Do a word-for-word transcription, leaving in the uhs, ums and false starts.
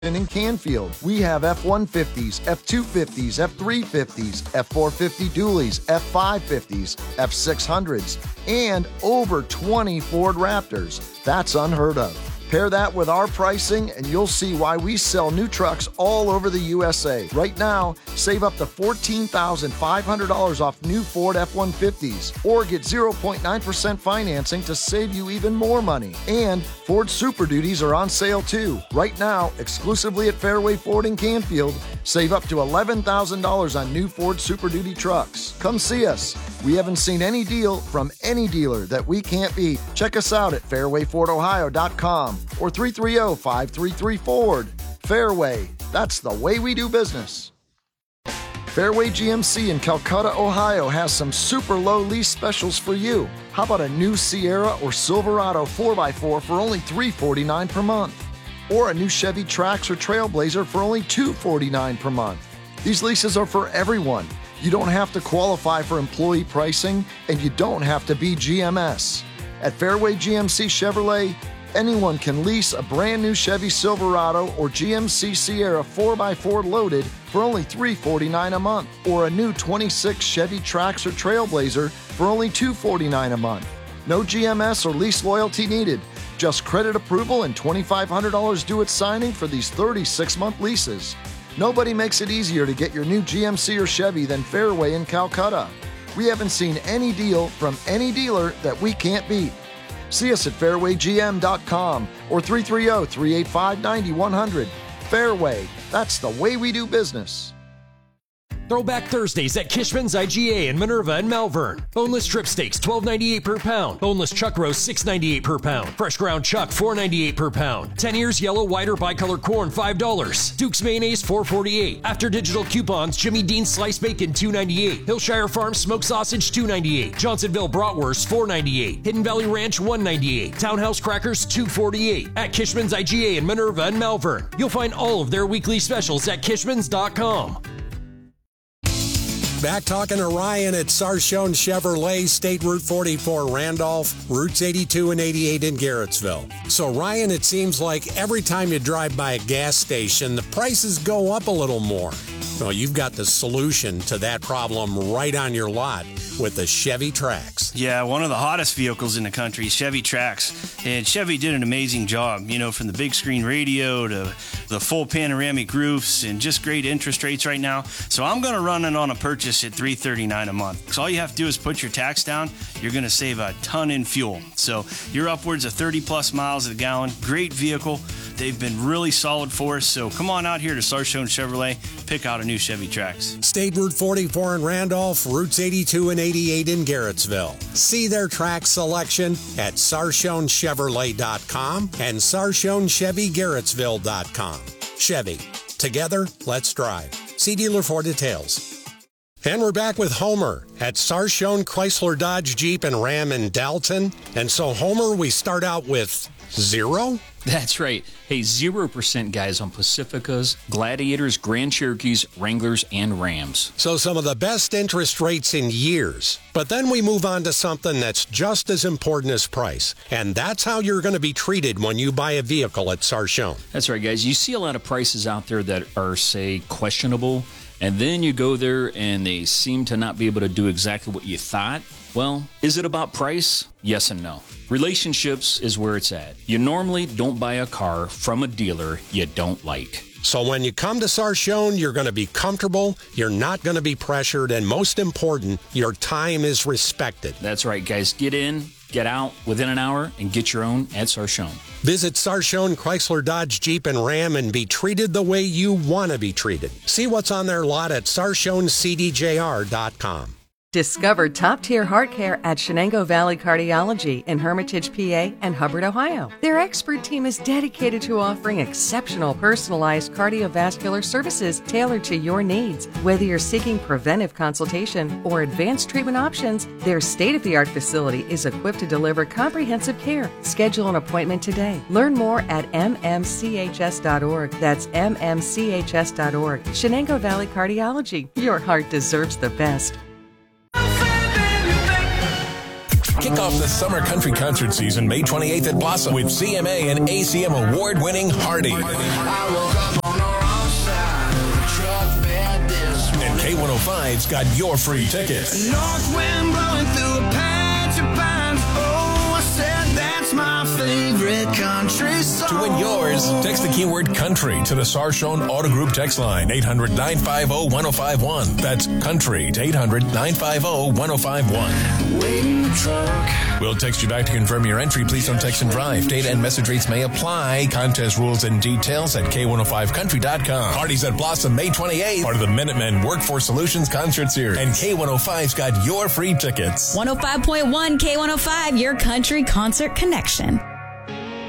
in Canfield. We have F one fifties, F two fifties, F three fifties, F four fifty dualies, F five fifties, F six hundreds, and over twenty Ford Raptors. That's unheard of. Pair that with our pricing and you'll see why we sell new trucks all over the U S A. Right now, save up to fourteen thousand five hundred dollars off new Ford F one fifties or get zero point nine percent financing to save you even more money. And Ford Super Duties are on sale too. Right now, exclusively at Fairway Ford in Canfield, save up to eleven thousand dollars on new Ford Super Duty trucks. Come see us. We haven't seen any deal from any dealer that we can't beat. Check us out at fairway ford ohio dot com or three three zero, five three three, Ford. Fairway, that's the way we do business. Fairway G M C in Calcutta, Ohio has some super low lease specials for you. How about a new Sierra or Silverado four by four for only three hundred forty-nine dollars per month? Or a new Chevy Trax or Trailblazer for only two hundred forty-nine dollars per month? These leases are for everyone. You don't have to qualify for employee pricing, and you don't have to be G M S. At Fairway G M C Chevrolet, anyone can lease a brand new Chevy Silverado or G M C Sierra four by four loaded for only three hundred forty-nine dollars a month, or a new twenty-six Chevy Trax or Trailblazer for only two hundred forty-nine dollars a month. No G M S or lease loyalty needed. Just credit approval and twenty-five hundred dollars due at signing for these thirty-six month leases. Nobody makes it easier to get your new G M C or Chevy than Fairway in Calcutta. We haven't seen any deal from any dealer that we can't beat. See us at fairway g m dot com or three three zero, three eight five, nine one zero zero. Fairway, that's the way we do business. Throwback Thursdays at Kishman's I G A in Minerva and Malvern. Boneless strip steaks, twelve ninety-eight per pound. Boneless chuck roast, six ninety-eight per pound. Fresh ground chuck, four ninety-eight per pound. ten ears yellow, white, or bicolor corn, five dollars. Duke's mayonnaise, four forty-eight. After digital coupons, Jimmy Dean's sliced bacon, two ninety-eight. Hillshire Farm smoked sausage, two ninety-eight. Johnsonville bratwurst, four ninety-eight. Hidden Valley Ranch, one ninety-eight. Townhouse crackers, two forty-eight. At Kishman's I G A in Minerva and Malvern. You'll find all of their weekly specials at kishmans dot com. Back talking to Ryan at Sarshone Chevrolet, State Route forty-four Randolph, Routes eighty-two and eighty-eight in Garrettsville. So Ryan, it seems like every time you drive by a gas station, the prices go up a little more. Well, you've got the solution to that problem right on your lot with the Chevy Trax. Yeah, one of the hottest vehicles in the country, Chevy Trax. And Chevy did an amazing job, you know, from the big screen radio to the full panoramic roofs and just great interest rates right now. So I'm going to run it on a purchase at three hundred thirty-nine dollars a month. So all you have to do is put your tax down. You're going to save a ton in fuel. So you're upwards of thirty plus miles a gallon. Great vehicle. They've been really solid for us. So come on out here to Sarshone Chevrolet. Pick out a new Chevy Trax. State Route forty-four in Randolph, Routes eighty-two and eighty-eight in Garrettsville. See their track selection at sarshone chevrolet dot com and sarshone chevy garrettsville dot com. Chevy. Together, let's drive. See dealer for details. And we're back with Homer at Sarshone Chrysler Dodge Jeep and Ram in Dalton. And so, Homer, we start out with zero? That's right. Hey, zero percent guys on Pacificas, Gladiators, Grand Cherokees, Wranglers, and Rams. So some of the best interest rates in years. But then we move on to something that's just as important as price. And that's how you're going to be treated when you buy a vehicle at Sarshone. That's right, guys. You see a lot of prices out there that are, say, questionable. And then you go there and they seem to not be able to do exactly what you thought. Well, is it about price? Yes and no. Relationships is where it's at. You normally don't buy a car from a dealer you don't like. So when you come to Sarshone, you're going to be comfortable, you're not going to be pressured, and most important, your time is respected. That's right, guys. Get in, get out within an hour, and get your own at Sarshone. Visit Sarshone Chrysler Dodge Jeep and Ram and be treated the way you want to be treated. See what's on their lot at sarshone c d j r dot com. Discover top-tier heart care at Shenango Valley Cardiology in Hermitage, P A and Hubbard, Ohio. Their expert team is dedicated to offering exceptional personalized cardiovascular services tailored to your needs. Whether you're seeking preventive consultation or advanced treatment options, their state-of-the-art facility is equipped to deliver comprehensive care. Schedule an appointment today. Learn more at m m c h s dot org. That's m m c h s dot org. Shenango Valley Cardiology. Your heart deserves the best. Kick off the summer country concert season May twenty-eighth at Blossom with C M A and A C M award-winning Hardy. five's got your free tickets. North wind blowing through a patch of pines. Oh, I said that's my favorite country song. To win yours, text the keyword country to the Sarshone Auto Group text line, eight hundred, nine five zero, one zero five one. That's country to eight hundred, nine five zero, one zero five one. Waiting the truck. We'll text you back to confirm your entry. Please don't text and drive. Data and message rates may apply. Contest rules and details at K one oh five country dot com. Parties at Blossom May twenty-eighth. Part of the Minutemen Workforce Solutions Concert Series. And K one oh five's got your free tickets. one oh five point one K one oh five, your country concert connection.